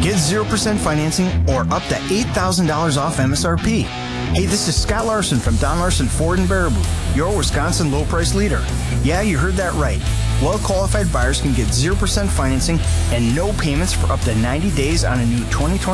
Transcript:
Get 0% financing or up to $8,000 off MSRP. Hey, this is Scott Larson from Don Larson Ford in Baraboo, your Wisconsin low price leader. Yeah, you heard that right. Well-qualified buyers can get 0% financing and no payments for up to 90 days on a new 2020